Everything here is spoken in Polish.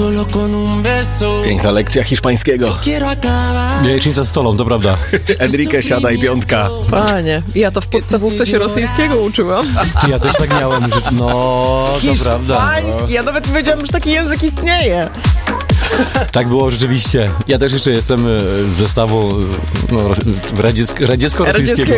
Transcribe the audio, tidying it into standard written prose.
Piękna lekcja hiszpańskiego. Jajecznica z solą, to prawda. Enrique, siadaj, piątka. Panie, ja to w podstawówce się rosyjskiego uczyłam. Ja też tak miałem, że... No, to prawda. Hiszpański, ja nawet wiedziałam, że taki język istnieje. Tak było rzeczywiście. Ja też jeszcze jestem z zestawu radziecko-rosyjskiego.